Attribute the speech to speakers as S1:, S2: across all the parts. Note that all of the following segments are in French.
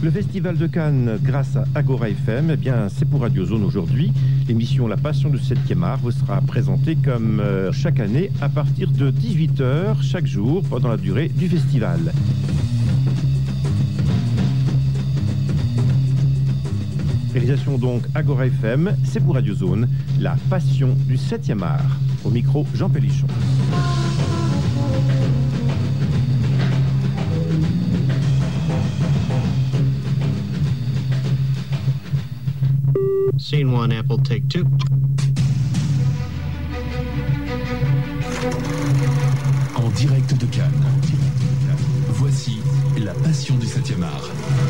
S1: Le Festival de Cannes, grâce à Agora FM, eh bien, c'est pour Radio Zone aujourd'hui. L'émission La Passion du 7e art vous sera présentée comme chaque année à partir de 18h chaque jour pendant la durée du festival. Réalisation donc Agora FM, c'est pour Radio Zone, La Passion du 7e art. Au micro, Jean Pellichon.
S2: Scene 1, Apple, take 2.
S3: En direct de Cannes. Voici La Passion du 7e art.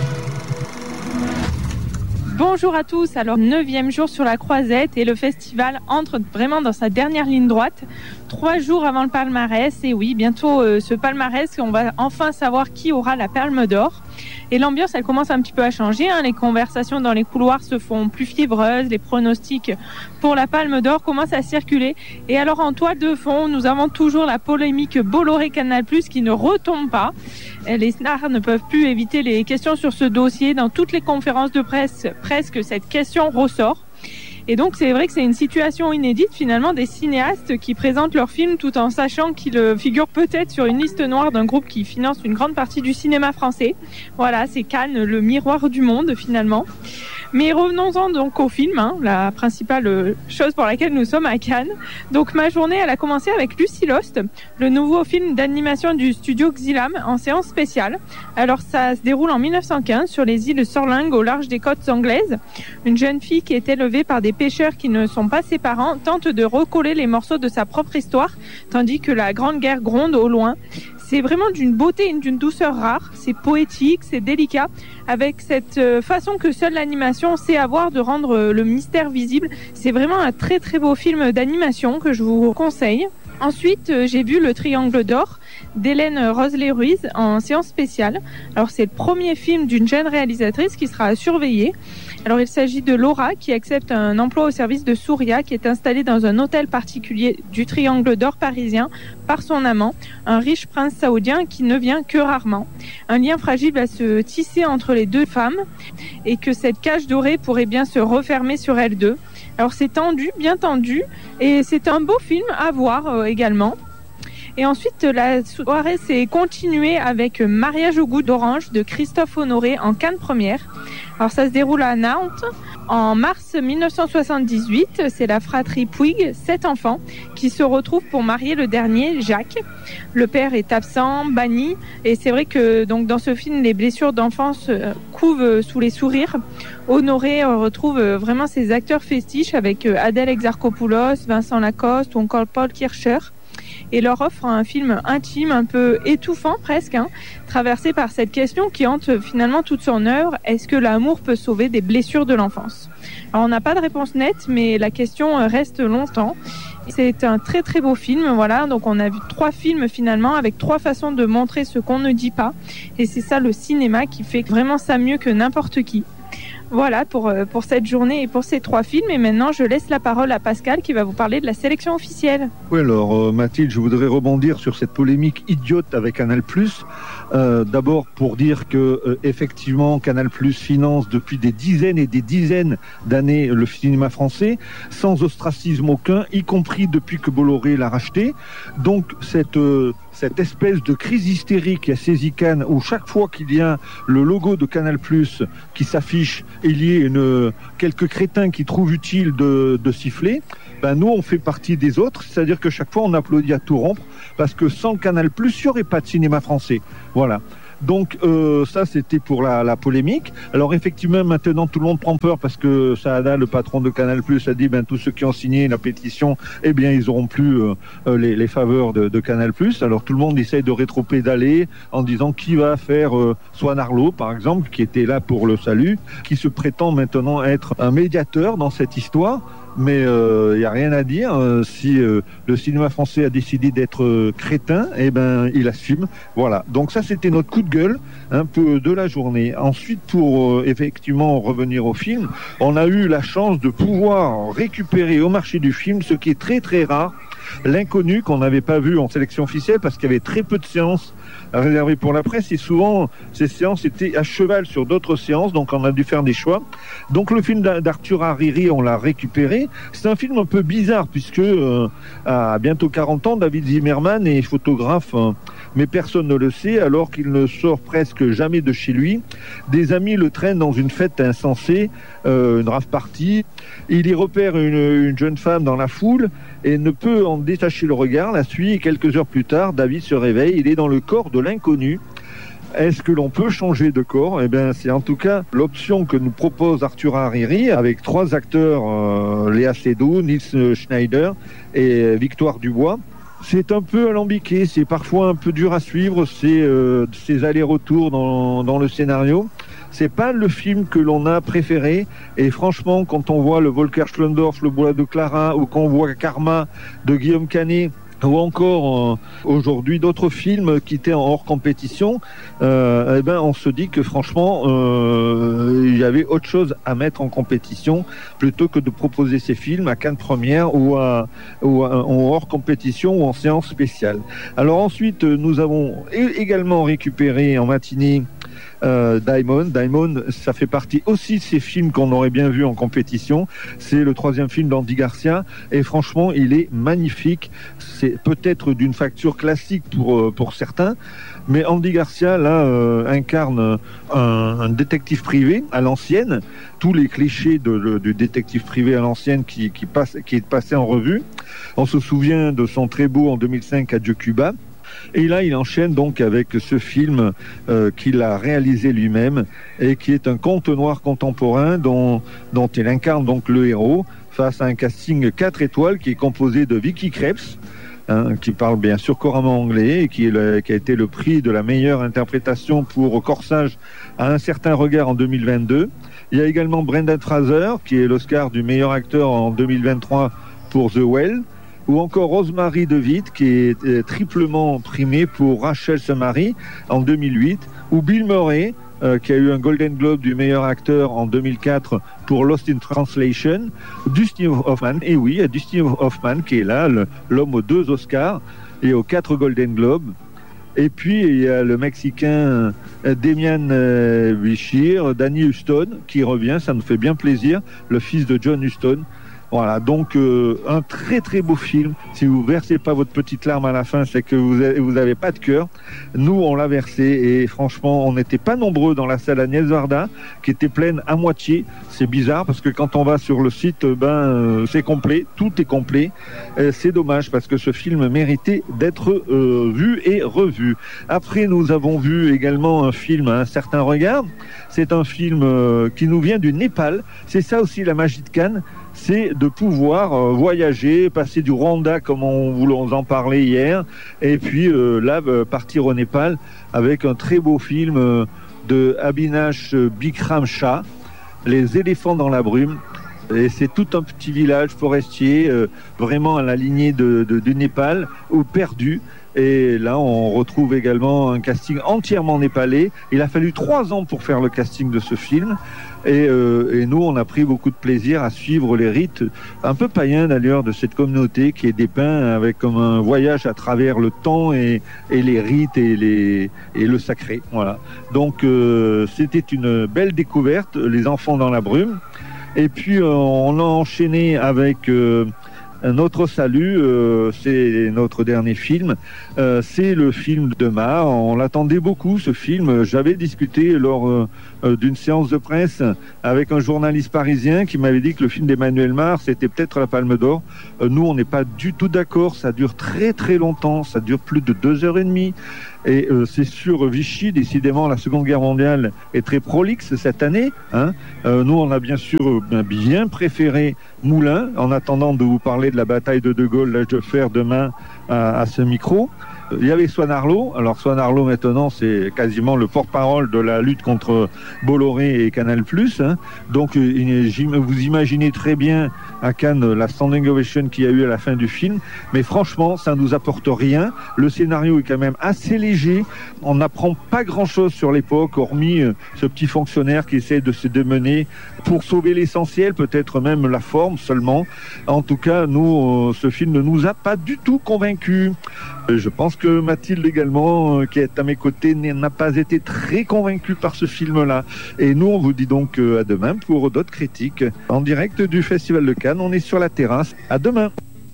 S4: Bonjour à tous, alors 9e jour sur la Croisette et le festival entre vraiment dans sa dernière ligne droite, 3 jours avant le palmarès. Et oui, bientôt ce palmarès, on va enfin savoir qui aura la Palme d'Or. Et l'ambiance, elle commence un petit peu à changer, hein. Les conversations dans les couloirs se font plus fiévreuses, les pronostics pour la Palme d'Or commencent à circuler. Et alors en toile de fond, nous avons toujours la polémique Bolloré-Canal+, qui ne retombe pas. Les stars ne peuvent plus éviter les questions sur ce dossier. Dans toutes les conférences de presse, presque cette question ressort. Et donc c'est vrai que c'est une situation inédite finalement des cinéastes qui présentent leurs films tout en sachant qu'ils figurent peut-être sur une liste noire d'un groupe qui finance une grande partie du cinéma français. Voilà, c'est Cannes, le miroir du monde finalement. Mais revenons-en donc au film, hein, la principale chose pour laquelle nous sommes à Cannes. Donc ma journée, elle a commencé avec Lucy Lost, le nouveau film d'animation du studio Xylam en séance spéciale. Alors ça se déroule en 1915 sur les îles Sorlingues au large des côtes anglaises. Une jeune fille qui est élevée par des pêcheurs qui ne sont pas ses parents tente de recoller les morceaux de sa propre histoire, tandis que la Grande Guerre gronde au loin. C'est vraiment d'une beauté et d'une douceur rare, c'est poétique, c'est délicat, avec cette façon que seule l'animation sait avoir de rendre le mystère visible. C'est vraiment un très très beau film d'animation que je vous conseille. Ensuite, j'ai vu Le Triangle d'Or d'Hélène Roseley-Ruiz en séance spéciale. Alors c'est le premier film d'une jeune réalisatrice qui sera à surveiller. Alors il s'agit de Laura qui accepte un emploi au service de Souria qui est installée dans un hôtel particulier du Triangle d'Or parisien par son amant, un riche prince saoudien qui ne vient que rarement. Un lien fragile va se tisser entre les deux femmes et que cette cage dorée pourrait bien se refermer sur elles deux. Alors c'est tendu, bien tendu, et c'est un beau film à voir également. Et ensuite, la soirée s'est continuée avec Mariage au goût d'orange de Christophe Honoré en Cannes première. Alors ça se déroule à Nantes. En mars 1978, c'est la fratrie Puig, 7 enfants, qui se retrouvent pour marier le dernier, Jacques. Le père est absent, banni, et c'est vrai que donc dans ce film, les blessures d'enfance couvent sous les sourires. Honoré retrouve vraiment ses acteurs fétiches avec Adèle Exarchopoulos, Vincent Lacoste ou encore Paul Kircher. Et leur offre un film intime, un peu étouffant presque, hein, traversé par cette question qui hante finalement toute son œuvre. Est-ce que l'amour peut sauver des blessures de l'enfance ? Alors on n'a pas de réponse nette, mais la question reste longtemps. C'est un très très beau film, voilà. Donc on a vu 3 films finalement avec 3 façons de montrer ce qu'on ne dit pas. Et c'est ça le cinéma qui fait vraiment ça mieux que n'importe qui. Voilà pour cette journée et pour ces 3 films. Et maintenant, je laisse la parole à Pascal qui va vous parler de la sélection officielle.
S5: Oui, alors Mathilde, je voudrais rebondir sur cette polémique idiote avec Canal+. D'abord pour dire que effectivement Canal+ finance depuis des dizaines et des dizaines d'années le cinéma français sans ostracisme aucun, y compris depuis que Bolloré l'a racheté. Donc cette espèce de crise hystérique qui a saisi Cannes, où chaque fois qu'il y a le logo de Canal+ qui s'affiche, il y a quelques crétins qui trouvent utile de siffler, ben nous on fait partie des autres, c'est-à-dire que chaque fois on applaudit à tout rompre, parce que sans Canal+, il n'y aurait pas de cinéma français. Voilà. Donc ça c'était pour la polémique. Alors effectivement maintenant tout le monde prend peur parce que Saada, le patron de Canal+, a dit tous ceux qui ont signé la pétition, eh bien ils auront plus les faveurs de Canal+. Alors tout le monde essaye de rétro-pédaler en disant qui va faire Swan Arlo par exemple, qui était là pour le salut, qui se prétend maintenant être un médiateur dans cette histoire. Mais il n'y a rien à dire. Si le cinéma français a décidé d'être crétin, eh ben il assume. Voilà. Donc ça, c'était notre coup de gueule un peu de la journée. Ensuite, pour effectivement revenir au film, on a eu la chance de pouvoir récupérer au marché du film, ce qui est très très rare, L'Inconnu, qu'on n'avait pas vu en sélection officielle parce qu'il y avait très peu de séances réservées pour la presse, et souvent ces séances étaient à cheval sur d'autres séances, donc on a dû faire des choix. Donc le film d'Arthur Hariri, on l'a récupéré. C'est un film un peu bizarre puisque à bientôt 40 ans, David Zimmerman est photographe, mais personne ne le sait, alors qu'il ne sort presque jamais de chez lui. Des amis le traînent dans une fête insensée, une rave party. Il y repère une jeune femme dans la foule et ne peut en détacher le regard, la suit, et quelques heures plus tard, David se réveille, il est dans le corps de l'inconnu. Est-ce que l'on peut changer de corps ? Eh bien, c'est en tout cas l'option que nous propose Arthur Hariri avec 3 acteurs, Léa Seydoux, Nils Schneider et Victoire Dubois. C'est un peu alambiqué, c'est parfois un peu dur à suivre, ces allers-retours dans le scénario. C'est pas le film que l'on a préféré, et franchement, quand on voit le Volker Schlöndorff, le Bois de Clara, ou qu'on voit Karma de Guillaume Canet, ou encore aujourd'hui d'autres films qui étaient en hors compétition, on se dit que franchement il y avait autre chose à mettre en compétition plutôt que de proposer ces films à Cannes Première ou en hors compétition ou en séance spéciale. Alors ensuite nous avons également récupéré en matinée Diamond, ça fait partie aussi de ces films qu'on aurait bien vu en compétition. C'est le 3e film d'Andy Garcia et franchement il est magnifique. C'est peut-être d'une facture classique pour certains, mais Andy Garcia là incarne un détective privé à l'ancienne, tous les clichés du détective privé à l'ancienne qui est passé en revue. On se souvient de son très beau en 2005 Adieu Cuba. Et là, il enchaîne donc avec ce film qu'il a réalisé lui-même et qui est un conte noir contemporain dont il incarne donc le héros face à un casting 4 étoiles qui est composé de Vicky Krieps, qui parle bien sûr couramment anglais et qui a été le prix de la meilleure interprétation pour Corsage à un certain regard en 2022. Il y a également Brendan Fraser qui est l'Oscar du meilleur acteur en 2023 pour The Well. Ou encore Rosemary DeWitt qui est triplement primée pour Rachel se marie en 2008, ou Bill Murray qui a eu un Golden Globe du meilleur acteur en 2004 pour Lost in Translation, Dustin Hoffman, et oui, Dustin Hoffman qui est là, l'homme aux 2 Oscars et aux 4 Golden Globes. Et puis il y a le Mexicain Damian Bichir, Danny Huston qui revient, ça nous fait bien plaisir, le fils de John Huston. Voilà, donc un très très beau film. Si vous versez pas votre petite larme à la fin, c'est que vous avez pas de cœur. Nous, on l'a versé et franchement, on n'était pas nombreux dans la salle Agnès Varda, qui était pleine à moitié. C'est bizarre parce que quand on va sur le site, c'est complet, tout est complet. C'est dommage parce que ce film méritait d'être vu et revu. Après, nous avons vu également un film à un certain regard. C'est un film qui nous vient du Népal. C'est ça aussi la magie de Cannes. C'est de pouvoir voyager, passer du Rwanda comme on voulait en parler hier, et puis partir au Népal avec un très beau film de Abhinash Bikram Shah, Les éléphants dans la brume. Et c'est tout un petit village forestier, vraiment à la lignée du Népal, ou perdu. Et là, on retrouve également un casting entièrement népalais. Il a fallu 3 ans pour faire le casting de ce film. Et nous, on a pris beaucoup de plaisir à suivre les rites, un peu païens d'ailleurs, de cette communauté qui est dépeint avec comme un voyage à travers le temps et les rites et le sacré. Voilà. Donc, c'était une belle découverte, Les enfants dans la brume. Et puis, on a enchaîné avec... Notre salut, c'est notre dernier film, c'est le film de Mar. On l'attendait beaucoup ce film. J'avais discuté lors d'une séance de presse avec un journaliste parisien qui m'avait dit que le film d'Emmanuel Mar c'était peut-être la Palme d'Or. Nous on n'est pas du tout d'accord, ça dure très très longtemps, ça dure plus de 2h30 et c'est sur Vichy. Décidément la Seconde Guerre mondiale est très prolixe cette année, hein. Nous on a bien sûr bien préféré Moulin, en attendant de vous parler de la bataille de Gaulle, l'âge de fer demain à ce micro. Il y avait Swan Arlo. Alors Swan Arlo maintenant c'est quasiment le porte-parole de la lutte contre Bolloré et Canal+. Hein. Donc vous imaginez très bien à Cannes la standing ovation qu'il y a eu à la fin du film. Mais franchement ça nous apporte rien. Le scénario est quand même assez léger. On n'apprend pas grand-chose sur l'époque, hormis ce petit fonctionnaire qui essaie de se démener pour sauver l'essentiel, peut-être même la forme seulement. En tout cas, nous, ce film ne nous a pas du tout convaincus. Je pense que que Mathilde également, qui est à mes côtés, n'a pas été très convaincue par ce film-là. Et nous, on vous dit donc à demain pour d'autres critiques. En direct du Festival de Cannes, on est sur la terrasse. À demain.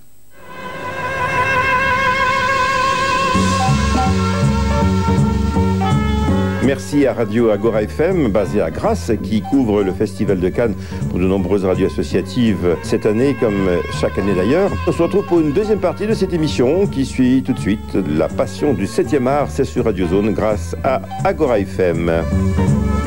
S1: Merci à Radio Agora FM, basée à Grasse, qui couvre le Festival de Cannes pour de nombreuses radios associatives cette année, comme chaque année d'ailleurs. On se retrouve pour une deuxième partie de cette émission qui suit tout de suite La Passion du 7e art. C'est sur Radio Zone grâce à Agora FM.